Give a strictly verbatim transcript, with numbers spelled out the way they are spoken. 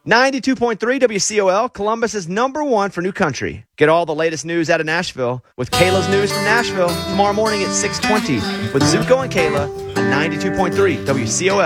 ninety-two point three W C O L, Columbus is number one for new country. Get all the latest news out of Nashville with Kayla's News from Nashville tomorrow morning at six twenty with Zuko and Kayla on ninety-two point three W C O L.